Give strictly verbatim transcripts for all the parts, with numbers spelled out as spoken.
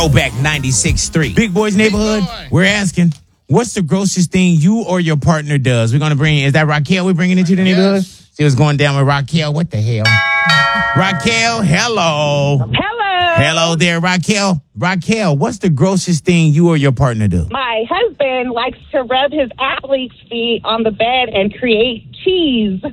Back ninety-six point three. Big Boys Neighborhood, Boy. we're asking, what's the grossest thing you or your partner does? We're going to bring, is that Raquel we're bringing into the neighborhood? Yes. See what's going down with Raquel. What the hell? Raquel, hello. Hello. Hello there, Raquel. Raquel, what's the grossest thing you or your partner do? My husband likes to rub his athlete's feet on the bed and create cheese.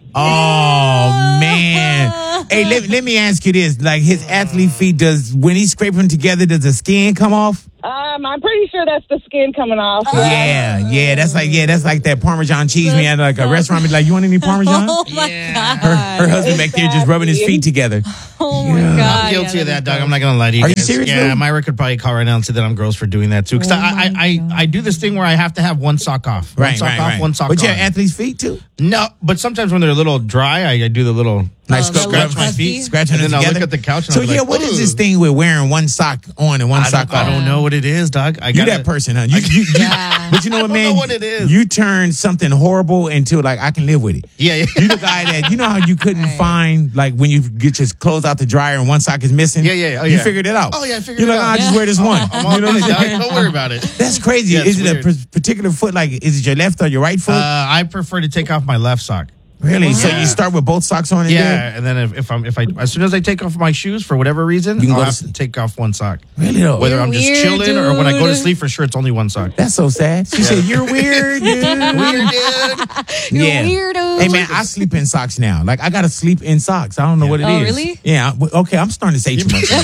Oh, man. Hey, let, let me ask you this. Like, his athlete feet, does, when he scrape them together, does the skin come off? Um, I'm pretty sure that's the skin coming off. Yeah, yeah, that's like, yeah, that's like that Parmesan cheese. We had like a restaurant, be like, you want any Parmesan? Oh my Yeah. god. Her, her husband back there just rubbing his feet together. Oh my Yeah. god. I'm guilty Yeah, of that, that's dog. I'm not gonna lie to you. Are you guys. serious, Yeah, Lou? Myra could probably call right now and say that I'm gross for doing that too. Because Oh I, I, I, I do this thing where I have to have one sock off, one Right, sock right, off, right. one sock But you on. have athlete's feet too? No, but sometimes when they're a little dry, I, I do the little Like Oh, scratch, the scratch little my crusty? feet, scratching And them then I'll together. look at the couch and so I'll be yeah, like, what is this "Ugh." thing with wearing one sock on and one I sock don't, off? I don't know what it is, dog. I You gotta, that person, huh? You, you, you, Yeah. But you know I what, don't man? know what it is. You turn something horrible into like I can live with it. Yeah, yeah. You the guy that you know how you couldn't Right. find like when you get your clothes out the dryer and one sock is missing. Yeah, yeah, oh, You yeah. figured it out. Oh, yeah, I figured You're it like, out. oh, I just wear this one. I'm all you know what good, I'm dog. saying? Don't worry about it. That's crazy. Yeah, it's is it a weird. p- particular foot? Like, is it your left or your right foot? Uh, I prefer to take off my left sock. really? So yeah. you start with both socks on? And Yeah, then? and then if, if I'm if I as soon as I take off my shoes for whatever reason, You can I'll go have to to take off one sock. Really though? Whether You're I'm just weird, chilling or when I go to dude. sleep, for sure it's only one sock. That's so sad. She said, "You're weird, dude." Weird, dude. You're yeah. weirdo. Hey man, I sleep in socks now. Like I gotta sleep in socks. I don't know what it is. Oh, really? Yeah. I- w- Okay, I'm starting to say too much.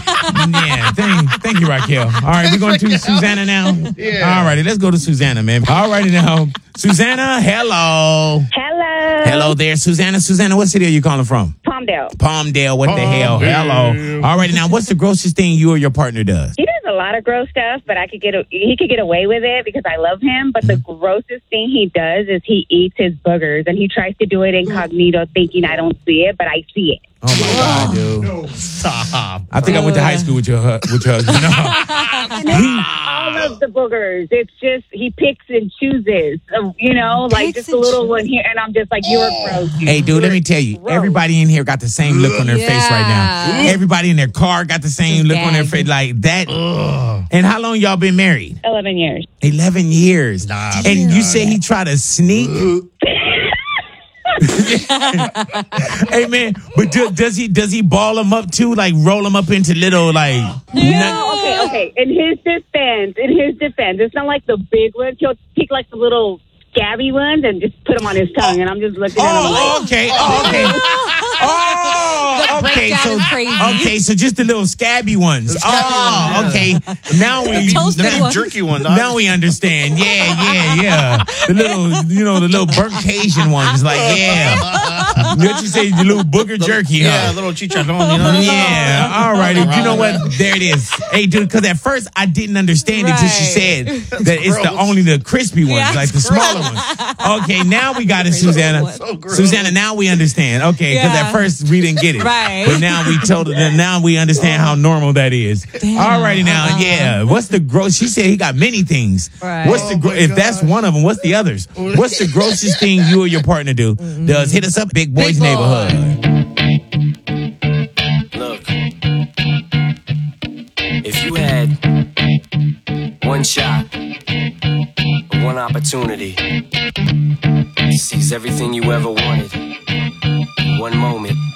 yeah. Thank, thank you, Raquel. All right, we're going to Susanna now. Yeah. All righty, let's go to Susanna, man. All righty now, Susanna. Hello. Hello. Hello there, Susanna. Susanna, what city are you calling from? Palmdale. Palmdale. What the hell? Palmdale. Hello. All righty now, what's the grossest thing you or your partner does? He does a lot of gross stuff, but I could get a, he could get away with it because I love him. But the grossest thing he does is he eats his boogers, and he tries to do it incognito, thinking I don't see it, but I see it. Oh my God, dude. Stop. I think I went to high school with your hu- with your husband. No. All of the boogers. It's just he picks and chooses. Uh, you know, like Picks just a and little chooses. one here, and I'm just like, you're gross. dude. Hey, dude, let me tell you, Gross. everybody in here got the same look on their face right now. Yeah. Everybody in their car got the same Just look on their gagged. face like that. And how long y'all been married? Eleven years. eleven years. Nah, and man. you say he tried to sneak? Hey, man, but do, does he does he ball them up too? Like roll them up into little like... nut- Okay, okay. In his defense, in his defense, it's not like the big ones. He'll pick like the little scabby ones and just put them on his tongue. And I'm just looking at him Oh, like, okay. Oh, okay. Oh, The okay. breakdown So, is crazy. okay, so just the little scabby ones. Oh, okay. Now we Toasted The now, big ones. jerky one, dog. now we understand. Yeah, yeah, yeah. The little, you know, the little burnt Cajun ones. Like, yeah. What you say, the little booger jerky, Yeah, huh? a little chicharron. You know? Yeah, all righty. You know what? There it is. Hey, dude, because at first I didn't understand it until she said Right. that it's the gross. only the crispy ones, Yeah, like the it's smaller ones. Okay, now we got it, Susanna. So gross. Susanna, now we understand. Okay, because Yeah. at first we didn't get it. Right. But now we told her, now we understand how normal that is. All righty now, yeah. What's the gross? She said he got many things. Right. What's the gro- my if that's one of them, what's the others? What's the grossest thing you or your partner do? Does hit us up, Big Boys Big Boy. Neighborhood. Look, if you had one shot, one opportunity to seize everything you ever wanted, in one moment,